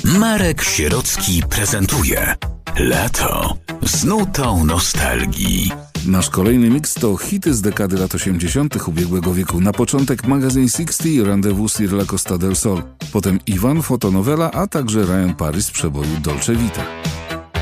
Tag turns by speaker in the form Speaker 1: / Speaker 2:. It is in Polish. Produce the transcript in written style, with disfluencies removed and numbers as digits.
Speaker 1: Marek Sierocki prezentuje Lato z nutą nostalgii.
Speaker 2: Nasz kolejny miks to hity z dekady lat 80. ubiegłego wieku. Na początek magazyn 60, Rendezvous sur la Costa del Sol. Potem Iwan, fotonowela, a także Ryan Paris z przeboju Dolce Vita.